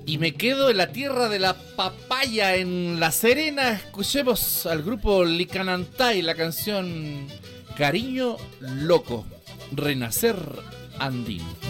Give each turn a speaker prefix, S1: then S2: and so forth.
S1: Y me quedo en la tierra de la papaya, en La Serena. Escuchemos al grupo Licanantay, la canción Cariño Loco, Renacer Andino.